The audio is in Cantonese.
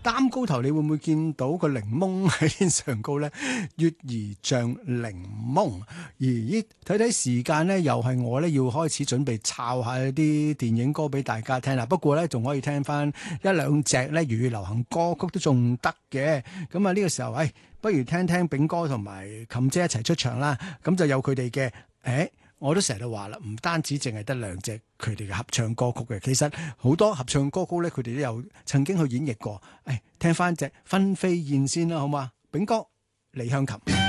擔高頭，你會唔會見到個檸檬喺天上高咧？月兒像檸檬，咦？睇睇時間咧，又係我咧要開始準備抄下啲電影歌俾大家聽啦。不過咧，仲可以聽翻一兩隻咧粵語流行歌曲都仲得嘅。咁啊呢個時候，不如聽聽炳哥同埋琴姐一齊出場啦。咁就有佢哋嘅，我都成日都話啦，唔單止淨係得兩隻佢哋嘅合唱歌曲嘅，其實好多合唱歌曲咧，佢哋都有曾經去演繹過。聽翻隻《分飛燕》先啦，好嘛？炳哥，李香琴。